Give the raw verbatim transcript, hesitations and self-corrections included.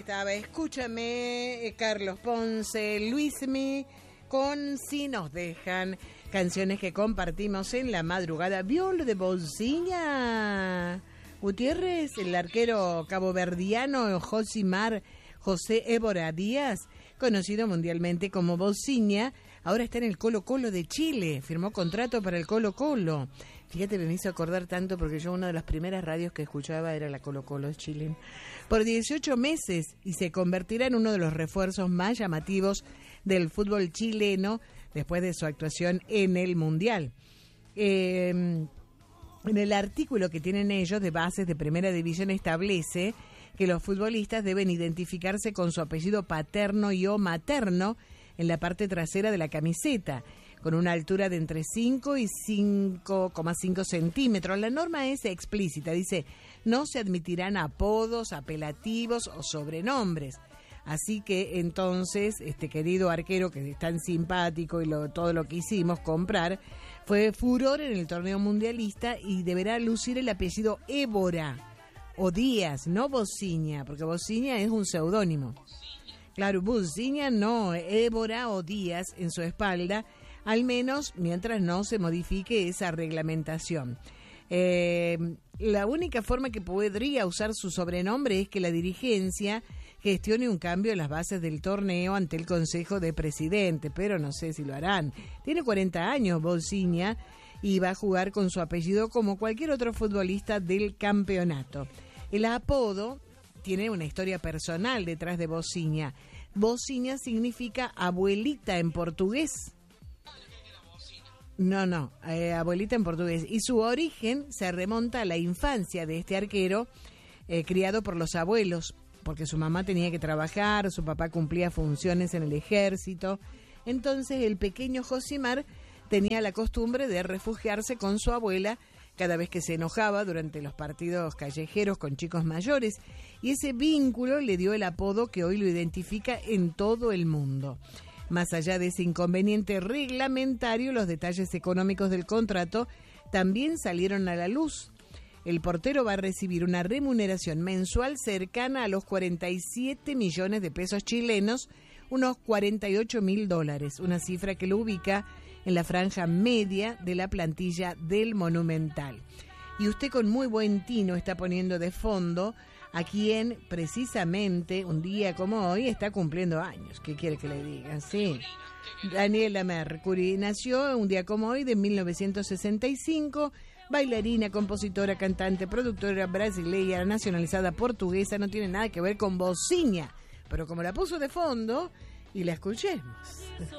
estaba Escúchame, eh, Carlos Ponce, Luismi, con Si nos dejan, canciones que compartimos en la madrugada. ¿Vio lo de Bolsiña? Gutiérrez, el arquero caboverdiano Josimar José Évora Díaz, conocido mundialmente como Bolsiña, ahora está en el Colo-Colo de Chile, firmó contrato para el Colo-Colo. Fíjate, me hizo acordar tanto porque yo una de las primeras radios que escuchaba era la Colo-Colo de Chile. Por dieciocho meses y se convertirá en uno de los refuerzos más llamativos del fútbol chileno después de su actuación en el Mundial. Eh, en el artículo que tienen ellos de bases de primera división establece que los futbolistas deben identificarse con su apellido paterno y o materno en la parte trasera de la camiseta, con una altura de entre cinco y cinco coma cinco centímetros. La norma es explícita, dice, no se admitirán apodos, apelativos o sobrenombres. Así que entonces, este querido arquero que es tan simpático y lo, todo lo que hicimos comprar, fue furor en el torneo mundialista y deberá lucir el apellido Évora o Díaz, no Bolsiña, porque Bolsiña es un seudónimo. Claro, Bolsiña no, Évora o Díaz en su espalda, al menos mientras no se modifique esa reglamentación. Eh, la única forma que podría usar su sobrenombre es que la dirigencia gestione un cambio en las bases del torneo ante el Consejo de Presidente, pero no sé si lo harán. Tiene cuarenta años Bolsiña y va a jugar con su apellido como cualquier otro futbolista del campeonato. El apodo tiene una historia personal detrás de Bolsiña. Bolsiña significa abuelita en portugués. No, no, eh, abuelita en portugués. Y su origen se remonta a la infancia de este arquero, eh, criado por los abuelos, porque su mamá tenía que trabajar, su papá cumplía funciones en el ejército. Entonces el pequeño Josimar tenía la costumbre de refugiarse con su abuela cada vez que se enojaba durante los partidos callejeros con chicos mayores, y ese vínculo le dio el apodo que hoy lo identifica en todo el mundo. Más allá de ese inconveniente reglamentario, los detalles económicos del contrato también salieron a la luz. El portero va a recibir una remuneración mensual cercana a los cuarenta y siete millones de pesos chilenos, unos cuarenta y ocho mil dólares, una cifra que lo ubica en la franja media de la plantilla del Monumental. Y usted con muy buen tino está poniendo de fondo a quien precisamente un día como hoy está cumpliendo años. ¿Qué quiere que le diga? Sí. Daniela Mercury nació un día como hoy de mil novecientos sesenta y cinco, bailarina, compositora, cantante, productora brasileña, nacionalizada portuguesa, no tiene nada que ver con Bolsiña, pero como la puso de fondo y la escuchemos.